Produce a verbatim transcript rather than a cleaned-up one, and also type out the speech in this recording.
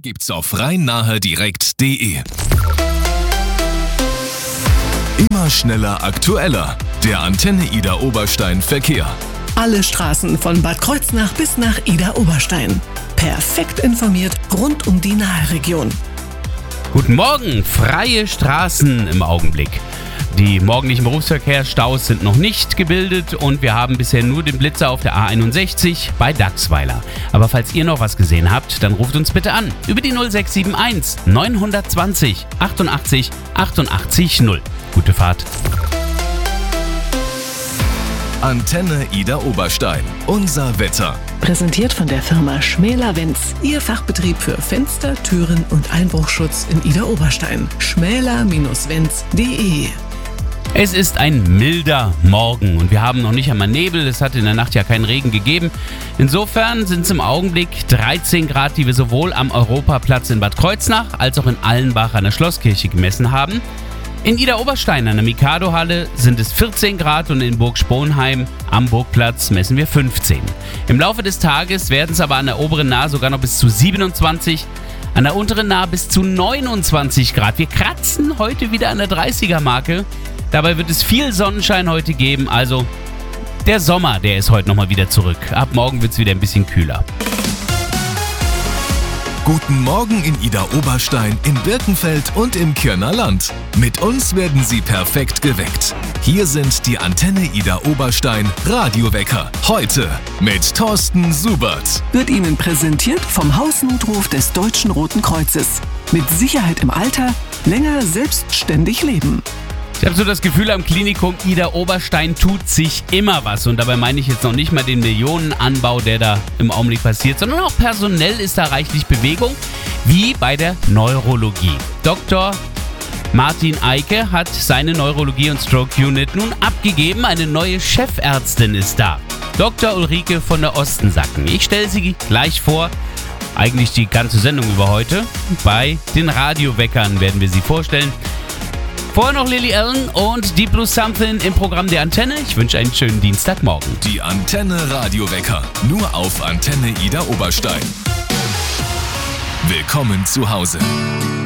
gibt's auf rhein-nahe-direkt punkt de. Immer schneller, aktueller. Der Antenne Idar Oberstein Verkehr. Alle Straßen von Bad Kreuznach bis nach Idar Oberstein. Perfekt informiert rund um die Naheregion. Guten Morgen, freie Straßen im Augenblick. Die morgendlichen Berufsverkehrsstaus sind noch nicht gebildet und wir haben bisher nur den Blitzer auf der A einundsechzig bei Dachsweiler. Aber falls ihr noch was gesehen habt, dann ruft uns bitte an über die null sechs sieben eins neun zwei null achtundachtzig achtundachtzig null. Gute Fahrt. Antenne Idar Oberstein. Unser Wetter. Präsentiert von der Firma Schmäler-Wenz. Ihr Fachbetrieb für Fenster, Türen und Einbruchschutz in Idar Oberstein. schmäler Wenz punkt de. Es ist ein milder Morgen und wir haben noch nicht einmal Nebel. Es hat in der Nacht ja keinen Regen gegeben. Insofern sind es im Augenblick dreizehn Grad, die wir sowohl am Europaplatz in Bad Kreuznach als auch in Allenbach an der Schlosskirche gemessen haben. In Idar Oberstein an der Mikado-Halle sind es vierzehn Grad und in Burg Sponheim am Burgplatz messen wir fünfzehn. Im Laufe des Tages werden es aber an der oberen Nahe sogar noch bis zu siebenundzwanzig, an der unteren Nahe bis zu neunundzwanzig Grad. Wir kratzen heute wieder an der dreißiger-Marke. Dabei wird es viel Sonnenschein heute geben, also der Sommer, der ist heute nochmal wieder zurück. Ab morgen wird es wieder ein bisschen kühler. Guten Morgen in Idar Oberstein, in Birkenfeld und im Kirner Land. Mit uns werden Sie perfekt geweckt. Hier sind die Antenne Idar Oberstein Radiowecker. Heute mit Thorsten Subert. Wird Ihnen präsentiert vom Hausnotruf des Deutschen Roten Kreuzes. Mit Sicherheit im Alter, länger selbstständig leben. Ich habe so das Gefühl, am Klinikum Idar Oberstein tut sich immer was. Und dabei meine ich jetzt noch nicht mal den Millionenanbau, der da im Augenblick passiert, sondern auch personell ist da reichlich Bewegung, wie bei der Neurologie. Doktor Martin Eike hat seine Neurologie- und Stroke-Unit nun abgegeben. Eine neue Chefärztin ist da. Doktor Ulrike von der Ostensacken. Ich stelle sie gleich vor. Eigentlich die ganze Sendung über heute. Bei den Radioweckern werden wir sie vorstellen. Vorher noch Lily Allen und Deep Blue Something im Programm der Antenne. Ich wünsche einen schönen Dienstagmorgen. Die Antenne Radiowecker. Nur auf Antenne Idar Oberstein. Willkommen zu Hause.